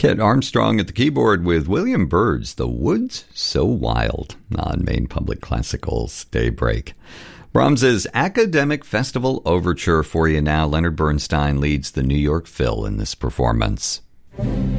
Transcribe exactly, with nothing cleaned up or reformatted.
Kit Armstrong at the keyboard with William Byrd's The Woods So Wild on Maine Public Classical's Daybreak. Brahms's Academic Festival Overture for you now. Leonard Bernstein leads the New York Phil in this performance.